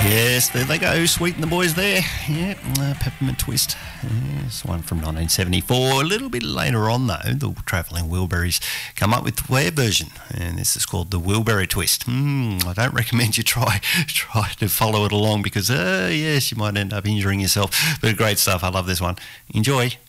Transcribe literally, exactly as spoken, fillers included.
Yes, there they go, Sweet and the boys there. Yeah, uh, Peppermint Twist. Yes, one from nineteen seventy-four. A little bit later on, though, the Travelling Wilburys come up with their version, and this is called the Wilbury Twist. Mm, I don't recommend you try try to follow it along because, uh, yes, you might end up injuring yourself. But great stuff. I love this one. Enjoy.